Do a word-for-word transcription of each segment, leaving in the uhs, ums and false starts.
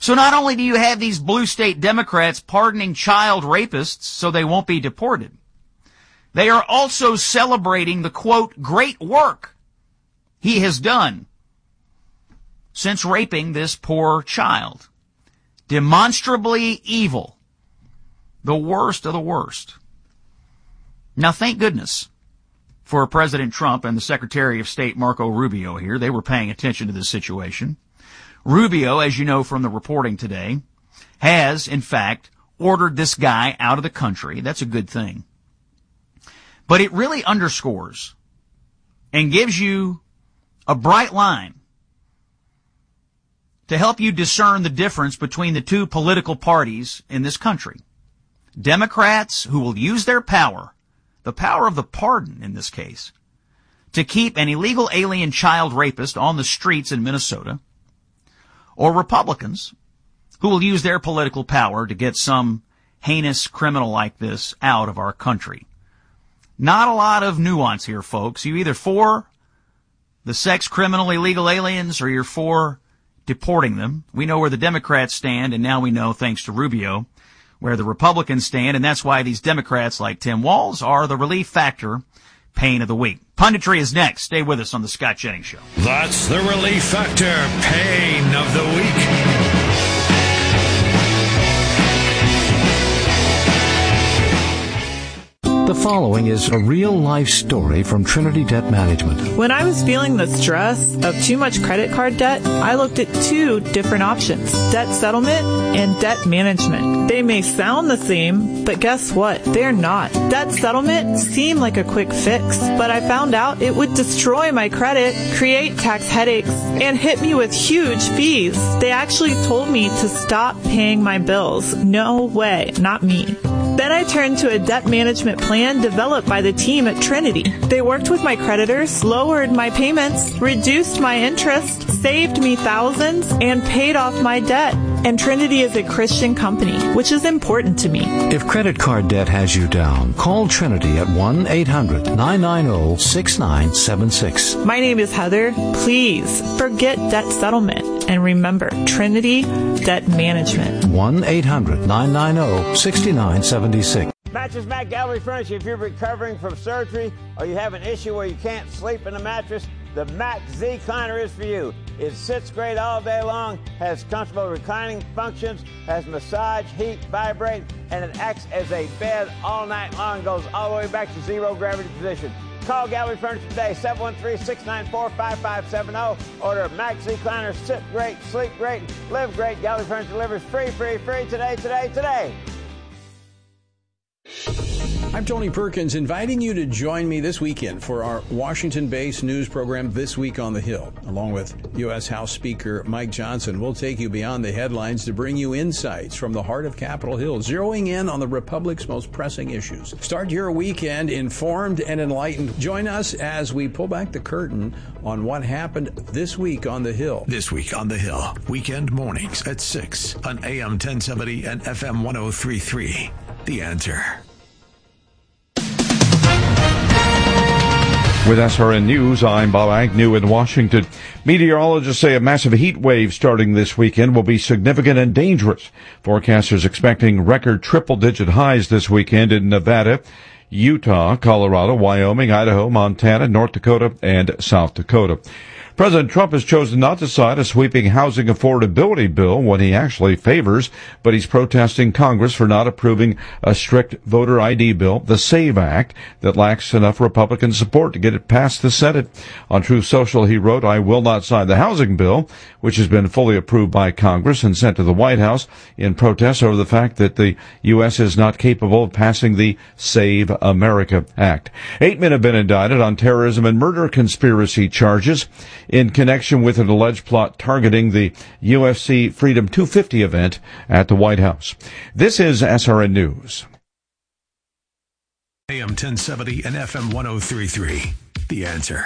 So not only do you have these blue state Democrats pardoning child rapists so they won't be deported, they are also celebrating the, quote, great work he has done since raping this poor child. Demonstrably evil. The worst of the worst. Now, thank goodness for President Trump and the Secretary of State Marco Rubio here. They were paying attention to this situation. Rubio, as you know from the reporting today, has, in fact, ordered this guy out of the country. That's a good thing. But it really underscores and gives you a bright line to help you discern the difference between the two political parties in this country. Democrats who will use their power, the power of the pardon in this case, to keep an illegal alien child rapist on the streets in Minnesota, or Republicans who will use their political power to get some heinous criminal like this out of our country. Not a lot of nuance here, folks. You're either for the sex criminal illegal aliens or you're for deporting them. We know where the Democrats stand, and now we know, thanks to Rubio, where the Republicans stand, and that's why these Democrats like Tim Walz are the relief factor pain of the week. Punditry is next. Stay with us on the Scott Jennings Show. That's the Relief Factor pain of the week. The following is a real-life story from Trinity Debt Management. When I was feeling the stress of too much credit card debt, I looked at two different options, debt settlement and debt management. They may sound the same, but guess what? They're not. Debt settlement seemed like a quick fix, but I found out it would destroy my credit, create tax headaches, and hit me with huge fees. They actually told me to stop paying my bills. No way, not me. Then I turned to a debt management plan developed by the team at Trinity. They worked with my creditors, lowered my payments, reduced my interest, saved me thousands, and paid off my debt. And Trinity is a Christian company, which is important to me. If credit card debt has you down, call Trinity at one eight hundred nine nine zero six nine seven six. My name is Heather. Please forget debt settlement. And remember, Trinity Debt Management. one eight hundred nine nine zero six nine seven six. Mattress Mac Gallery Furniture. If you're recovering from surgery or you have an issue where you can't sleep in a mattress, the Mac Z-Cliner is for you. It sits great all day long, has comfortable reclining functions, has massage, heat, vibrate, and it acts as a bed all night long, goes all the way back to zero gravity position. Call Gallery Furniture today, seven one three, six nine four, five five seven zero. Order Mac Z-Cliner. Sit great, sleep great, live great. Gallery Furniture delivers free, free, free today, today, today. I'm Tony Perkins, inviting you to join me this weekend for our Washington-based news program, This Week on the Hill. Along with U S House Speaker Mike Johnson, we'll take you beyond the headlines to bring you insights from the heart of Capitol Hill, zeroing in on the Republic's most pressing issues. Start your weekend informed and enlightened. Join us as we pull back the curtain on what happened this week on the Hill. This Week on the Hill, weekend mornings at six on A M ten seventy and F M ten thirty-three. The Answer. With S R N News, I'm Bob Agnew in Washington. Meteorologists say a massive heat wave starting this weekend will be significant and dangerous. Forecasters expecting record triple-digit highs this weekend in Nevada, Utah, Colorado, Wyoming, Idaho, Montana, North Dakota, and South Dakota. President Trump has chosen not to sign a sweeping housing affordability bill, one he actually favors, but he's protesting Congress for not approving a strict voter I D bill, the SAVE Act, that lacks enough Republican support to get it past the Senate. On Truth Social, he wrote, "I will not sign the housing bill, which has been fully approved by Congress and sent to the White House, in protest over the fact that the U S is not capable of passing the Save America Act." Eight men have been indicted on terrorism and murder conspiracy charges in connection with an alleged plot targeting the U F C Freedom two fifty event at the White House. This is S R N News. A M ten seventy and F M ten thirty-three. The Answer.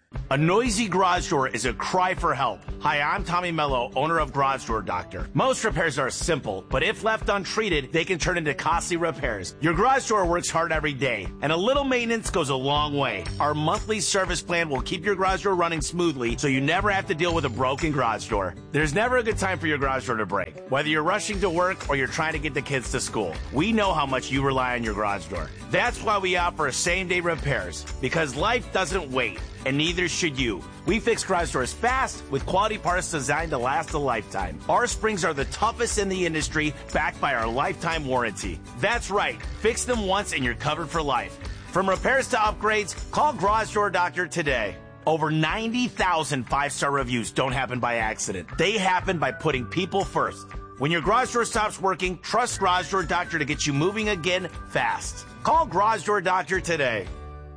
A noisy garage door is a cry for help. Hi, I'm Tommy Mello, owner of Garage Door Doctor. Most repairs are simple, but if left untreated, they can turn into costly repairs. Your garage door works hard every day, and a little maintenance goes a long way. Our monthly service plan will keep your garage door running smoothly, so you never have to deal with a broken garage door. There's never a good time for your garage door to break. Whether you're rushing to work or you're trying to get the kids to school, we know how much you rely on your garage door. That's why we offer same-day repairs, because life doesn't wait. And neither should you. We fix garage doors fast with quality parts designed to last a lifetime. Our springs are the toughest in the industry, backed by our lifetime warranty. That's right. Fix them once and you're covered for life. From repairs to upgrades, call Garage Door Doctor today. Over ninety thousand five-star reviews don't happen by accident. They happen by putting people first. When your garage door stops working, trust Garage Door Doctor to get you moving again fast. Call Garage Door Doctor today.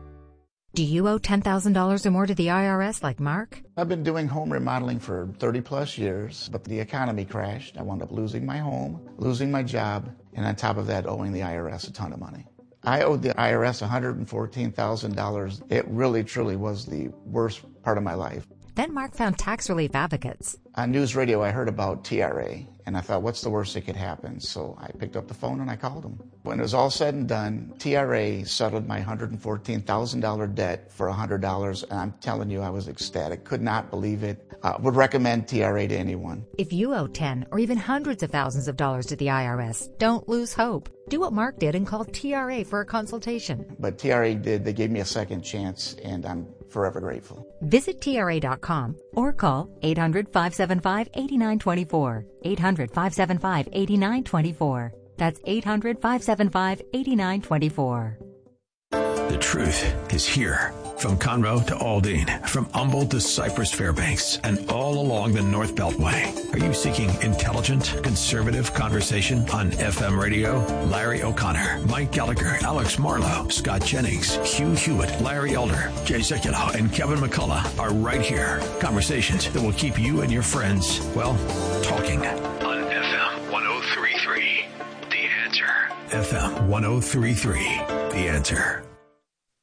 Do you owe ten thousand dollars or more to the I R S like Mark? I've been doing home remodeling for thirty plus years, but the economy crashed. I wound up losing my home, losing my job, and on top of that, owing the I R S a ton of money. I owed the I R S one hundred fourteen thousand dollars. It really, truly was the worst part of my life. Then Mark found Tax Relief Advocates. On news radio, I heard about T R A, and I thought, what's the worst that could happen? So I picked up the phone and I called them. When it was all said and done, T R A settled my one hundred fourteen thousand dollars debt for one hundred dollars, and I'm telling you, I was ecstatic. Could not believe it. Uh, would recommend T R A to anyone. If you owe ten or even hundreds of thousands of dollars to the I R S, don't lose hope. Do what Mark did and call T R A for a consultation. But T R A did. They gave me a second chance, and I'm forever grateful. Visit T R A dot com or call eight hundred, five seven five, eight nine two four. eight hundred, five seven five, eight nine two four. That's eight hundred, five seven five, eight nine two four. The truth is here. From Conroe to Aldine, from Humboldt to Cypress Fairbanks, and all along the North Beltway. Are you seeking intelligent, conservative conversation on F M radio? Larry O'Connor, Mike Gallagher, Alex Marlowe, Scott Jennings, Hugh Hewitt, Larry Elder, Jay Sekulow, and Kevin McCullough are right here. Conversations that will keep you and your friends, well, talking. On F M one oh three point three, The Answer. F M one oh three point three, The Answer.